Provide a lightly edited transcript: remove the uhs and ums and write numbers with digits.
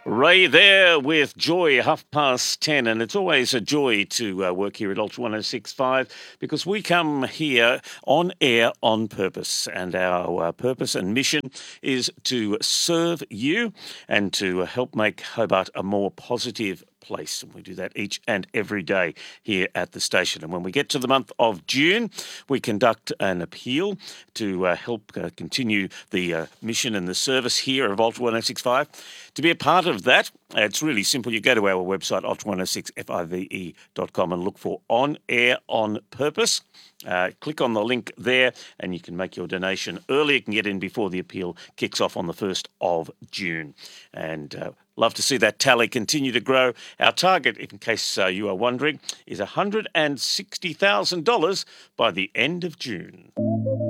Ray there with Joy, 10:30, and it's always a joy to work here at Ultra 106.5 because we come here on air on purpose, and our purpose and mission is to serve you and to help make Hobart a more positive place. And we do that each and every day here at the station. And when we get to the month of June, we conduct an appeal to help continue the mission and the service here of Ultra 106.5. To be a part of that, it's really simple. You go to our website, ultra106five.com, and look for On Air on Purpose. Click on the link there and you can make your donation early. You can get in before the appeal kicks off on the 1st of June. And love to see that tally continue to grow. Our target, in case you are wondering, is $160,000 by the end of June.